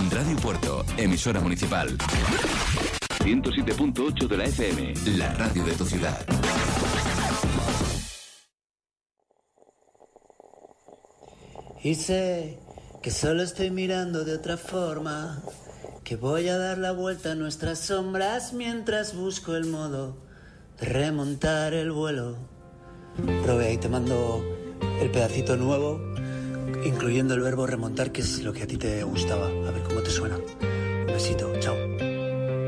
Radio Puerto, emisora municipal. 107.8 de la FM, la radio de tu ciudad. Y sé que solo estoy mirando de otra forma, que voy a dar la vuelta a nuestras sombras mientras busco el modo de remontar el vuelo. Robe, ahí te mando el pedacito nuevo, incluyendo el verbo remontar, que es lo que a ti te gustaba. A ver cómo te suena. Un besito, chao.